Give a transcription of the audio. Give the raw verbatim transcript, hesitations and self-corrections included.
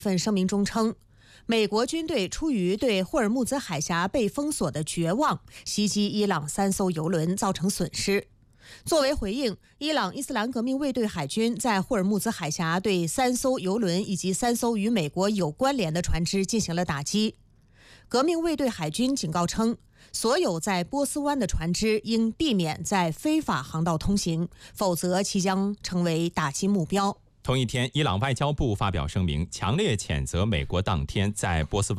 份声明中称，美国军队出于对霍尔木兹海峡被封锁的绝望，袭击伊朗三艘油轮，造成损失。作为回应，伊朗伊斯兰革命卫队海军在霍尔木兹海峡对三艘油轮以及三艘与美国有关联的船只进行了打击。革命卫队海军警告称，所有在波斯湾的船只应避免在非法航道通行，否则其将成为打击目标。 同一天，伊朗外交部发表声明，强烈谴责美国当天在波斯湾